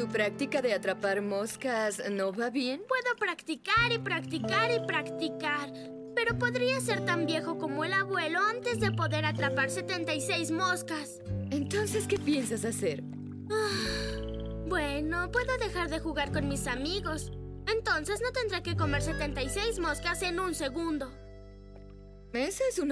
práctica de atrapar moscas no va bien? Puedo practicar y practicar y practicar, pero podría ser tan viejo como el abuelo antes de poder atrapar 76 moscas. Entonces, ¿qué piensas hacer? Bueno, puedo dejar de jugar con mis amigos. Entonces no tendré que comer 76 moscas en un segundo. Esa es una